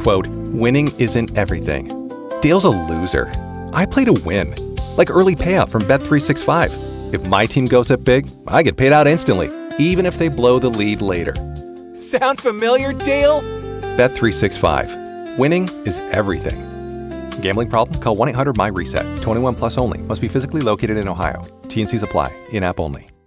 quote, "Winning isn't everything. Dale's a loser. I play to win." Like early payout from Bet365. If my team goes up big, I get paid out instantly, even if they blow the lead later. Sound familiar, Dale? Bet365. Winning is everything. Gambling problem? Call 1-800-MY-RESET. 21 plus only. Must be physically located in Ohio. T&Cs apply. In-app only.